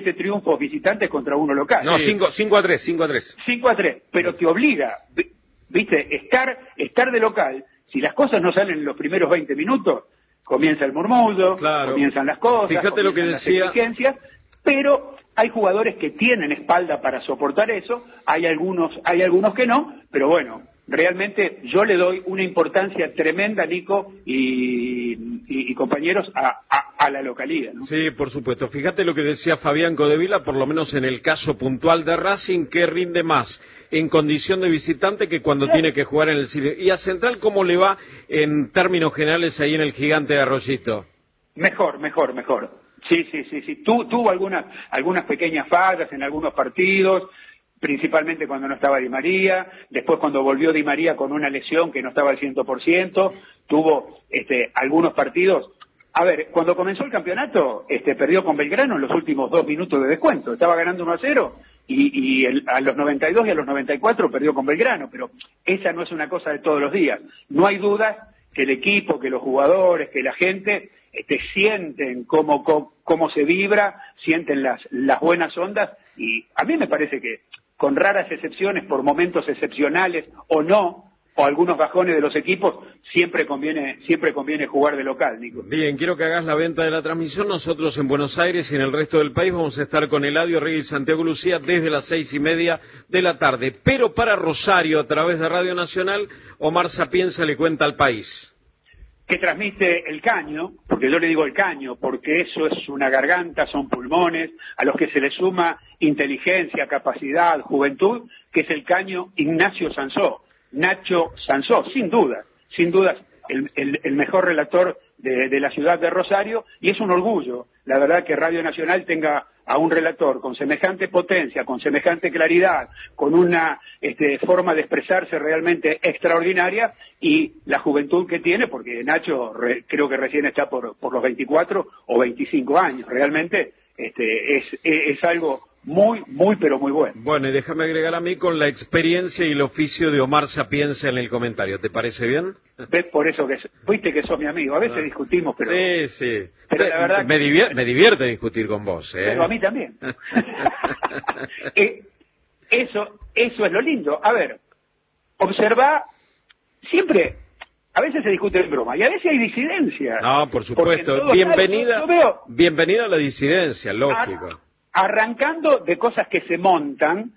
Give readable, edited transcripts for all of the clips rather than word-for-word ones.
7 triunfos visitantes contra uno local. No, 5-3. 5-3, pero te obliga, viste, estar de local. Si las cosas no salen en los primeros 20 minutos, comienza el murmullo, claro, comienzan las cosas, fíjate lo que decía, las exigencias, pero hay jugadores que tienen espalda para soportar eso, hay algunos que no, pero bueno, realmente yo le doy una importancia tremenda, Nico y compañeros, a la localidad, ¿no? Sí, por supuesto. Fíjate lo que decía Fabián Codevila, por lo menos en el caso puntual de Racing, que rinde más en condición de visitante que cuando tiene que jugar en el Cine. ¿Y a Central cómo le va en términos generales ahí en el Gigante de Arroyito? Mejor. Sí. Tuvo algunas pequeñas fallas en algunos partidos, principalmente cuando no estaba Di María, después cuando volvió Di María con una lesión que no estaba al 100%, tuvo algunos partidos. A ver, cuando comenzó el campeonato, perdió con Belgrano en los últimos 2 minutos de descuento, estaba ganando 1-0 y a los 92 y a los 94 perdió con Belgrano, pero esa no es una cosa de todos los días. No hay dudas que el equipo, que los jugadores, que la gente sienten cómo se vibra, sienten las buenas ondas, y a mí me parece que con raras excepciones, por momentos excepcionales o no, o algunos bajones de los equipos, siempre conviene jugar de local, Nico. Bien, quiero que hagas la venta de la transmisión. Nosotros en Buenos Aires y en el resto del país vamos a estar con Eladio Reyes y Santiago Lucía desde las 6:30 de la tarde. Pero para Rosario, a través de Radio Nacional, Omar Sapienza le cuenta al país. Que transmite el caño, porque yo le digo el caño, porque eso es una garganta, son pulmones, a los que se le suma inteligencia, capacidad, juventud, que es el caño Ignacio Sansó, Nacho Sansó, sin duda, el mejor relator de la ciudad de Rosario, y es un orgullo, la verdad, que Radio Nacional tenga a un relator con semejante potencia, con semejante claridad, con una forma de expresarse realmente extraordinaria, y la juventud que tiene, porque Nacho creo que recién está por los 24 o 25 años, realmente es algo muy, pero muy bueno. Bueno, y déjame agregar a mí con la experiencia y el oficio de Omar Sapienza en el comentario. ¿Te parece bien? ¿Ves? Por eso viste que sos mi amigo. A veces discutimos, pero... Sí. Pero la verdad me divierte discutir con vos, ¿eh? Pero a mí también. Eso es lo lindo. A ver, observa, siempre... A veces se discute en broma y a veces hay disidencia. No, por supuesto. Bienvenida a la disidencia, lógico. Arrancando de cosas que se montan,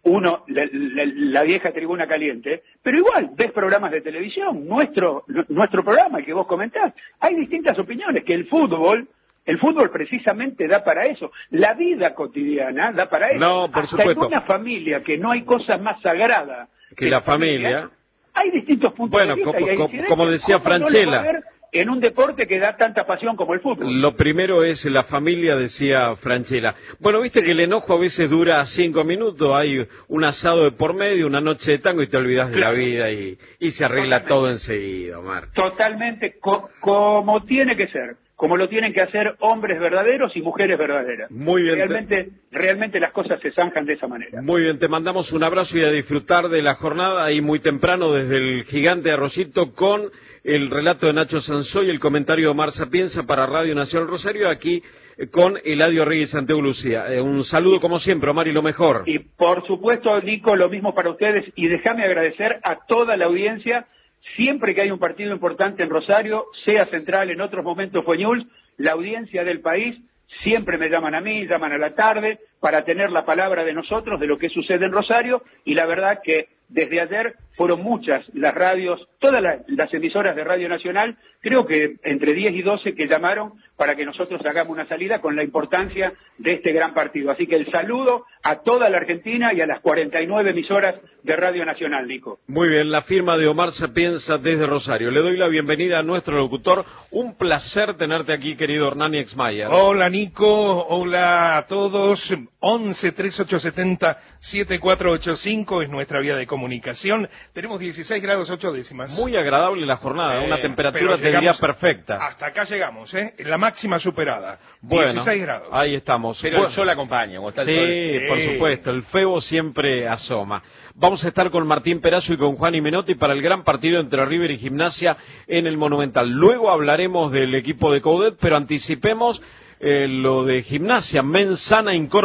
la vieja tribuna caliente, pero igual ves programas de televisión, nuestro programa, el que vos comentás, hay distintas opiniones, que el fútbol precisamente da para eso, la vida cotidiana da para eso. No, por supuesto. En una familia que no hay cosa más sagrada que la familia, hay distintos puntos de vista. Bueno, como decía Franchella, en un deporte que da tanta pasión como el fútbol. Lo primero es la familia, decía Franchella. Bueno, viste que el enojo a veces dura 5 minutos, hay un asado de por medio, una noche de tango y te olvidas de la vida y se arregla todo enseguida, Omar. Totalmente, como tiene que ser, como lo tienen que hacer hombres verdaderos y mujeres verdaderas. Muy bien. Realmente las cosas se zanjan de esa manera. Muy bien, te mandamos un abrazo y a disfrutar de la jornada ahí muy temprano desde el Gigante de Arroyito con el relato de Nacho Sansó y el comentario de Omar Sapienza para Radio Nacional Rosario, aquí con Eladio Reyes y Santiago Lucía. Un saludo como siempre, Omar, y lo mejor. Y por supuesto, Nico, lo mismo para ustedes, y déjame agradecer a toda la audiencia. Siempre que hay un partido importante en Rosario, sea Central, en otros momentos fue Newell's, la audiencia del país siempre me llaman a mí, llaman a la tarde para tener la palabra de nosotros, de lo que sucede en Rosario, y la verdad que desde ayer fueron muchas las radios, todas las emisoras de Radio Nacional, creo que entre 10 y 12 que llamaron para que nosotros hagamos una salida con la importancia de este gran partido. Así que el saludo a toda la Argentina y a las 49 emisoras de Radio Nacional, Nico. Muy bien, la firma de Omar Sapienza desde Rosario. Le doy la bienvenida a nuestro locutor. Un placer tenerte aquí, querido Hernán Exmayer. Hola, Nico. Hola a todos. 11-3870-7485 es nuestra vía de comunicación. Tenemos 16 grados 8 décimas. Muy agradable la jornada, una temperatura te diría perfecta. Hasta acá llegamos, la máxima superada. Bueno, 16 grados. Ahí estamos. Pero el sol acompaña, ¿cómo está el sol? Sí, por supuesto, el febo siempre asoma. Vamos a estar con Martín Perazo y con Juan Menotti para el gran partido entre River y Gimnasia en el Monumental. Luego hablaremos del equipo de Coudet, pero anticipemos lo de Gimnasia, Mensana incorpora